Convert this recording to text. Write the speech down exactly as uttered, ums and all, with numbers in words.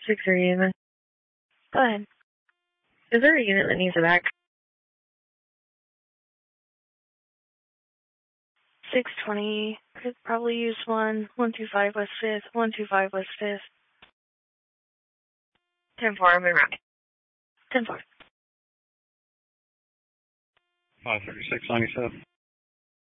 six thirty, Ava. Go ahead. Is there a unit that needs a back? six twenty. Could probably use one. one two five West fifth. one two five West fifth. ten four, I'm in route. ten four. five thirty-six ninety-seven.